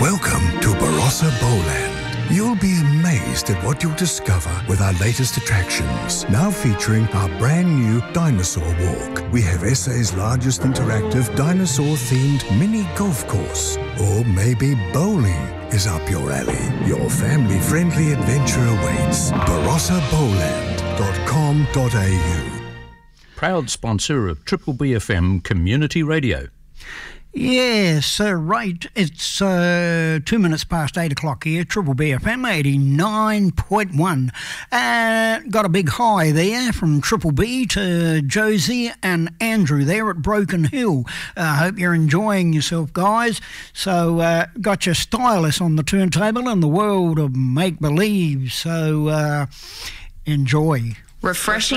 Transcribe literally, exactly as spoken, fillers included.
Welcome to Barossa Bowland. You'll be amazed at what you'll discover with our latest attractions. Now featuring our brand new Dinosaur Walk. We have S A's largest interactive dinosaur-themed mini golf course. Or maybe bowling is up your alley. Your family-friendly adventure awaits. barossa bowland dot com dot a u. Proud sponsor of Triple B F M Community Radio. Yes, uh, right. It's uh, two minutes past eight o'clock here, Triple B F M eighty-nine point one. Uh, got a big hi there from Triple B to Josie and Andrew there at Broken Hill. I uh, hope you're enjoying yourself, guys. So, uh, got your stylus on the turntable in the world of make-believe. So, uh, enjoy. Refreshing.